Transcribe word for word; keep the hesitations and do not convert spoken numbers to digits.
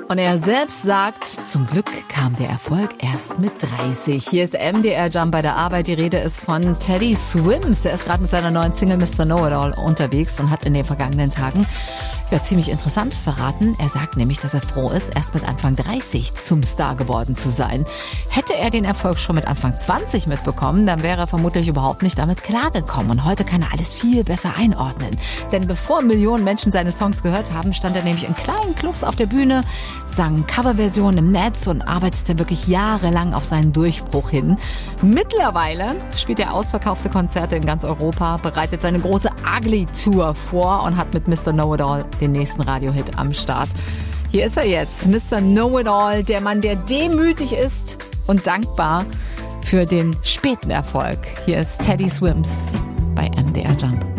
Und er selbst sagt, zum Glück kam der Erfolg erst mit dreißig. Hier ist M D R Jump bei der Arbeit. Die Rede ist von Teddy Swims. Der ist gerade mit seiner neuen Single Mister Know-It-All unterwegs und hat in den vergangenen Tagen ja ziemlich Interessantes verraten. Er sagt nämlich, dass er froh ist, erst mit Anfang dreißig zum Star geworden zu sein. Hätte er den Erfolg schon mit Anfang zwanzig mitbekommen, dann wäre er vermutlich überhaupt nicht damit klargekommen. Und heute kann er alles viel besser einordnen. Denn bevor Millionen Menschen seine Songs gehört haben, stand er nämlich in kleinen Clubs auf der Bühne, sang Coverversionen im Netz und arbeitete wirklich jahrelang auf seinen Durchbruch hin. Mittlerweile spielt er ausverkaufte Konzerte in ganz Europa, bereitet seine große Ugly Tour vor und hat mit Mister Know-It-All den nächsten Radiohit am Start. Hier ist er jetzt, Mister Know-It-All, der Mann, der demütig ist und dankbar für den späten Erfolg. Hier ist Teddy Swims bei M D R Jump.